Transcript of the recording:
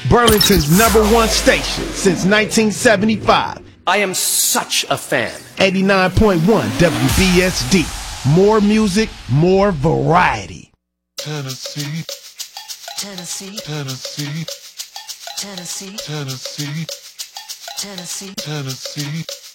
Burlington's #1 station since 1975. I am such a fan. 89.1 WBSD. More music, more variety. Tennessee, Tennessee, Tennessee, Tennessee, Tennessee, Tennessee, Tennessee.